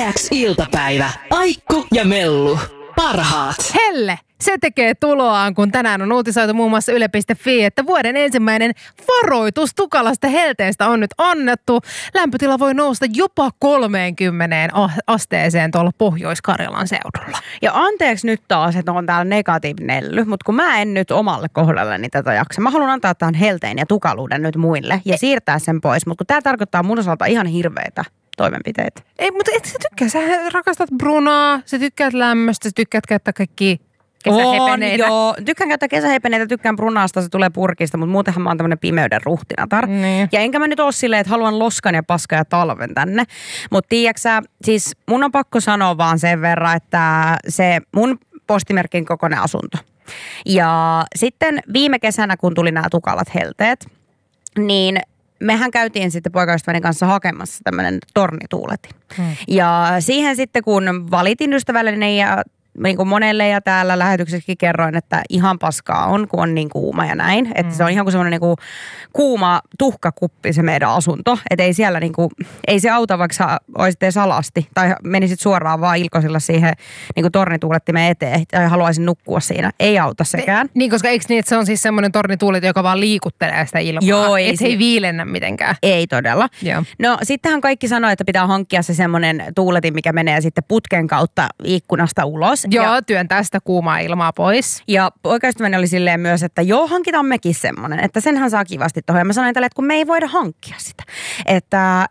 X iltapäivä. Aikku ja Mellu. Parhaat. Helle! Se tekee tuloaan, kun tänään on uutisoitu muun muassa Yle.fi, että vuoden ensimmäinen varoitus tukalasta helteestä on nyt annettu. Lämpötila voi nousta jopa 30 asteeseen tuolla Pohjois-Karjalan seudulla. Ja anteeksi nyt taas, että on täällä negatiivinen Nelly, mutta kun mä en nyt omalle kohdalleni tätä jaksa. Mä haluan antaa tämän helteen ja tukaluuden nyt muille ja siirtää sen pois, mutta kun tää tarkoittaa mun osalta ihan hirveitä toimenpiteitä. Ei, mutta et sä tykkää. Sä rakastat brunaa, sä tykkäät lämmöstä, sä tykkäät käyttää kaikki kesähepeneitä. Joo. Tykkään käyttää kesähepeneitä, tykkään brunaasta, se tulee purkista, mutta muutenhan mä oon tämmönen pimeyden ruhtinatar. Niin. Ja enkä mä nyt oo silleen, että haluan loskan ja paskan ja talven tänne. Mutta tiiäksä, siis mun on pakko sanoa vaan sen verran, että se mun postimerkin kokoinen asunto. Ja sitten viime kesänä, kun tuli nämä tukalat helteet, niin mehän käytiin sitten poikaystäväni kanssa hakemassa tämmöinen tornituuleti. Ja siihen sitten kun valitin ystävälleni ja niin kuin monelle ja täällä lähetyksessäkin kerroin, että ihan paskaa on, kun on niin kuuma ja näin. Että se on ihan kuin semmoinen niin kuin kuuma tuhkakuppi se meidän asunto. Että ei siellä niin kuin, ei se auta, vaikka sä olisit edes alasti tai menisit suoraan vaan ilkosilla siihen niin kuin tornituulettimen eteen ja haluaisin nukkua siinä. Ei auta sekään. Niin, koska eikö niin, että se on siis semmoinen tornituuletin, joka vaan liikuttelee sitä ilmaa? Joo, ei se ei viilennä mitenkään. Ei todella. Joo. No sittenhän kaikki sanoo, että pitää hankkia se semmoinen tuuletin, mikä menee sitten putken kautta ikkunasta ulos. Joo, työntää sitä kuumaa ilmaa pois. Ja poikaystäväni oli silleen myös, että joo, hankitaan mekin semmoinen, että senhän saa kivasti tuohon. Ja mä sanoin tälle, että kun me ei voida hankkia sitä. Että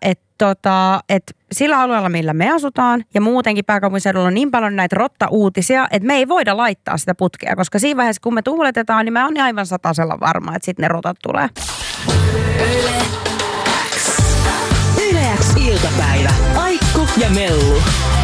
sillä alueella, millä me asutaan ja muutenkin pääkaupunkiseudulla on niin paljon näitä rotta-uutisia, että me ei voida laittaa sitä putkea, koska siinä vaiheessa, kun me tuuletetaan, niin mä oon aivan satasella varma, että sitten ne rotat tulee. Yle X iltapäivä. Aikku ja Mellu.